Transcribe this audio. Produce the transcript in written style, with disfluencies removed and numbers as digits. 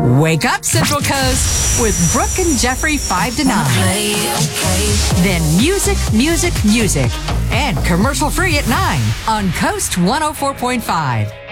Wake up, Central Coast, with Brooke and Jeffrey 5 to 9. Then music, music, music. And commercial free at 9 on Coast 104.5.